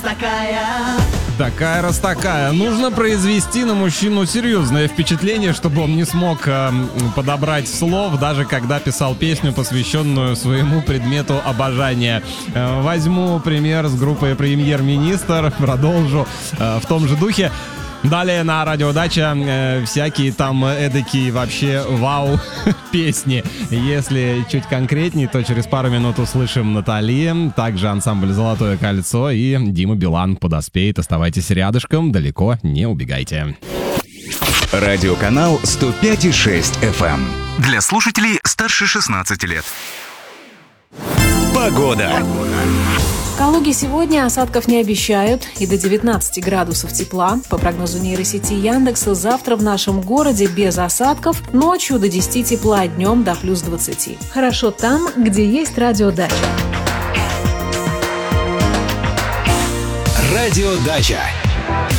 Такая раз такая. Нужно произвести на мужчину серьезное впечатление, чтобы он не смог подобрать слов, даже когда писал песню, посвященную своему предмету обожания. Возьму пример с группой «Премьер-министр», продолжу в том же духе. Далее на Радио Дача всякие там эдакие вообще вау песни. Если чуть конкретней, то через пару минут услышим Натали, также ансамбль «Золотое кольцо» и Дима Билан подоспеет. Оставайтесь рядышком, далеко не убегайте. Радиоканал 105,6 FM. Для слушателей старше 16 лет. Погода. В Калуге сегодня осадков не обещают и до 19 градусов тепла. По прогнозу нейросети Яндекса, завтра в нашем городе без осадков, ночью до 10 тепла, днем до плюс 20. Хорошо там, где есть радиодача. Радиодача.